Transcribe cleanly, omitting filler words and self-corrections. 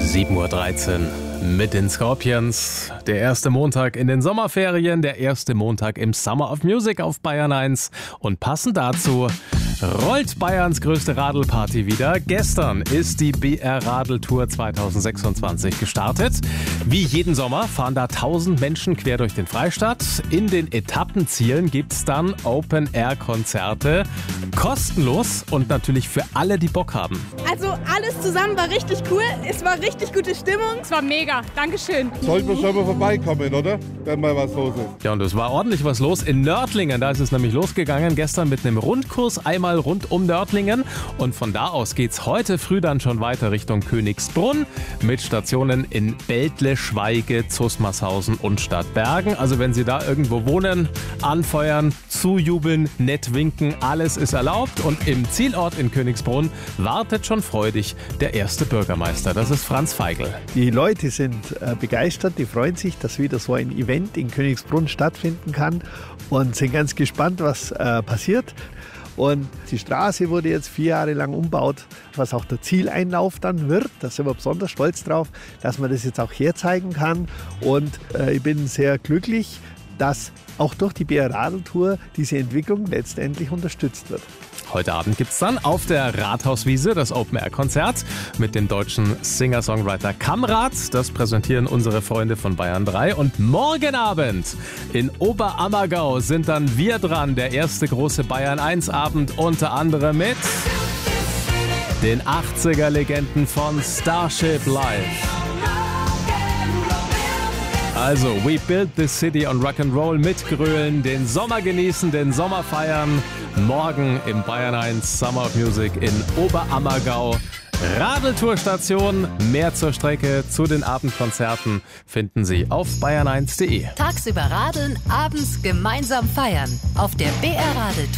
7:13 Uhr mit den Scorpions. Der erste Montag in den Sommerferien, der erste Montag im Summer of Music auf Bayern 1. Und passend dazu rollt Bayerns größte Radlparty wieder. Gestern ist die BR Radeltour 2026 gestartet. Wie jeden Sommer fahren da 1000 Menschen quer durch den Freistaat. In den Etappenzielen gibt's dann Open-Air-Konzerte. Kostenlos und natürlich für alle, die Bock haben. Also alles zusammen war richtig cool. Es war richtig gute Stimmung. Es war mega. Dankeschön. Sollten wir schon mal vorbeikommen, oder? Wenn mal was los ist. Ja, und es war ordentlich was los in Nördlingen. Da ist es nämlich losgegangen. Gestern mit einem Rundkurs einmal rund um Nördlingen. Und von da aus geht's heute früh dann schon weiter Richtung Königsbrunn mit Stationen in Bältle, Schweige, Zusmarshausen und Stadtbergen. Also wenn Sie da irgendwo wohnen, anfeuern, zujubeln, nett winken, alles ist erlaubt. Und im Zielort in Königsbrunn wartet schon freudig der erste Bürgermeister. Das ist Franz Feigl. Die Leute sind begeistert, die freuen sich, dass wieder so ein Event in Königsbrunn stattfinden kann und sind ganz gespannt, was passiert. Und die Straße wurde jetzt 4 Jahre lang umgebaut, was auch der Zieleinlauf dann wird. Da sind wir besonders stolz drauf, dass man das jetzt auch herzeigen kann. Und ich bin sehr glücklich, dass auch durch die BR Radeltour diese Entwicklung letztendlich unterstützt wird. Heute Abend gibt's dann auf der Rathauswiese das Open-Air-Konzert mit dem deutschen Singer-Songwriter Kamrat. Das präsentieren unsere Freunde von Bayern 3. Und morgen Abend in Oberammergau sind dann wir dran. Der erste große Bayern 1-Abend unter anderem mit den 80er-Legenden von Starship Live. Also, we build the city on Rock'n'Roll mitgrölen, den Sommer genießen, den Sommer feiern. Morgen im Bayern 1 Summer of Music in Oberammergau. Radeltourstation, mehr zur Strecke, zu den Abendkonzerten finden Sie auf bayern1.de. Tagsüber radeln, abends gemeinsam feiern auf der BR Radeltour.